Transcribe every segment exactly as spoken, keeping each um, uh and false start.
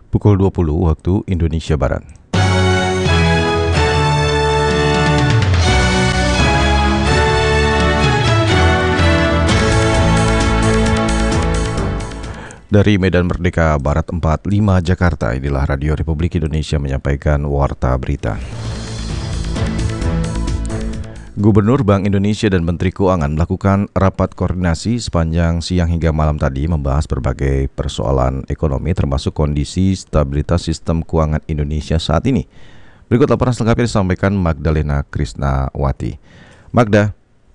Pukul dua puluh waktu Indonesia Barat. Dari Medan Merdeka Barat empat puluh lima Jakarta, inilah Radio Republik Indonesia menyampaikan Warta Berita. Gubernur Bank Indonesia dan Menteri Keuangan melakukan rapat koordinasi sepanjang siang hingga malam tadi membahas berbagai persoalan ekonomi termasuk kondisi stabilitas sistem keuangan Indonesia saat ini. Berikut laporan selengkapnya disampaikan Magdalena Krisnawati. Magda.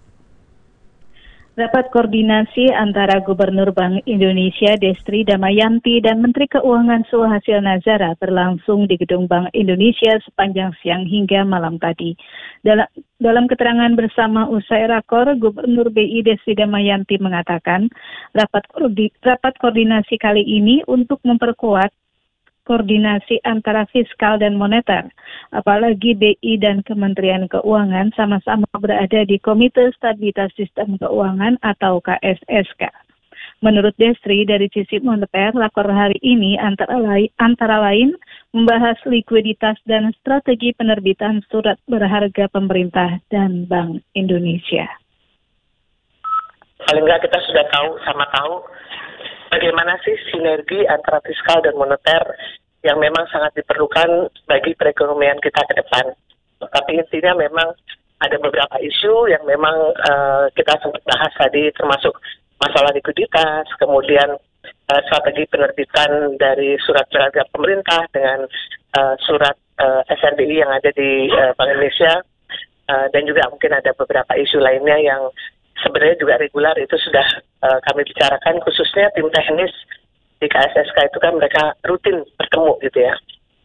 Rapat koordinasi antara Gubernur Bank Indonesia Destri Damayanti dan Menteri Keuangan Suhasil Nazara berlangsung di Gedung Bank Indonesia sepanjang siang hingga malam tadi. Dalam, dalam keterangan bersama usai rakor, Gubernur B I Destri Damayanti mengatakan rapat, rapat koordinasi kali ini untuk memperkuat koordinasi antara fiskal dan moneter, apalagi B I dan Kementerian Keuangan sama-sama berada di Komite Stabilitas Sistem Keuangan atau K S S K. Menurut Destri, dari sisi moneter, rakor hari ini antara lain, antara lain membahas likuiditas dan strategi penerbitan surat berharga pemerintah dan Bank Indonesia. Paling nggak kita sudah tahu, sama tahu bagaimana sih sinergi antara fiskal dan moneter yang memang sangat diperlukan bagi perekonomian kita ke depan. Tapi intinya memang ada beberapa isu yang memang uh, kita sempat bahas tadi, termasuk masalah likuiditas, kemudian uh, strategi penerbitan dari surat berharga pemerintah dengan uh, surat uh, S R B I yang ada di uh, Bank Indonesia, uh, dan juga mungkin ada beberapa isu lainnya yang sebenarnya juga regular itu sudah uh, kami bicarakan, khususnya tim teknis di K S S K itu kan mereka rutin bertemu gitu ya.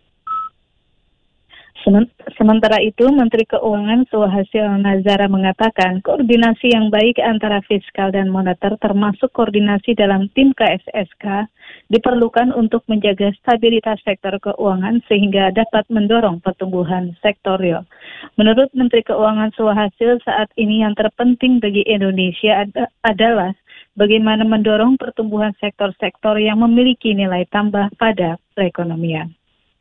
Sementara itu, Menteri Keuangan Suhasil Nazara mengatakan koordinasi yang baik antara fiskal dan moneter termasuk koordinasi dalam tim K S S K diperlukan untuk menjaga stabilitas sektor keuangan sehingga dapat mendorong pertumbuhan sektor real. Menurut Menteri Keuangan Suhasil, saat ini yang terpenting bagi Indonesia ad- adalah bagaimana mendorong pertumbuhan sektor-sektor yang memiliki nilai tambah pada perekonomian.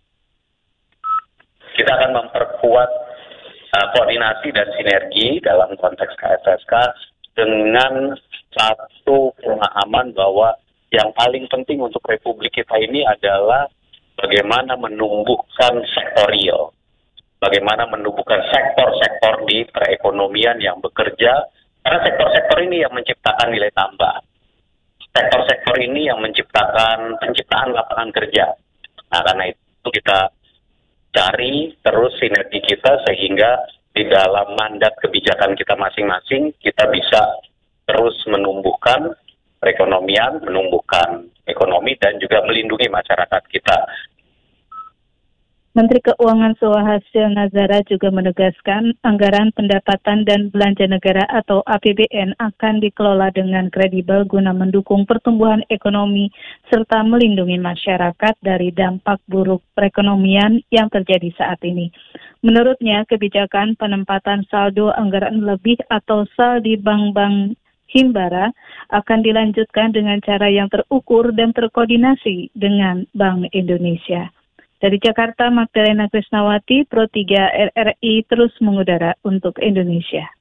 Kita akan memperkuat uh, koordinasi dan sinergi dalam konteks K S S K dengan satu pemahaman bahwa yang paling penting untuk Republik kita ini adalah bagaimana menumbuhkan sektor real, bagaimana menumbuhkan sektor-sektor di perekonomian yang bekerja, karena sektor-sektor ini yang menciptakan nilai tambah. Sektor-sektor ini yang menciptakan penciptaan lapangan kerja. Nah, karena itu kita cari terus sinergi kita sehingga di dalam mandat kebijakan kita masing-masing kita bisa terus menumbuhkan perekonomian, menumbuhkan ekonomi dan juga melindungi masyarakat kita. Menteri Keuangan Suhasil Nazara juga menegaskan anggaran pendapatan dan belanja negara atau A P B N akan dikelola dengan kredibel guna mendukung pertumbuhan ekonomi serta melindungi masyarakat dari dampak buruk perekonomian yang terjadi saat ini. Menurutnya, kebijakan penempatan saldo anggaran lebih atau saldi bank-bank Himbara akan dilanjutkan dengan cara yang terukur dan terkoordinasi dengan Bank Indonesia. Dari Jakarta, Magdalena Krisnawati, Pro tiga R R I terus mengudara untuk Indonesia.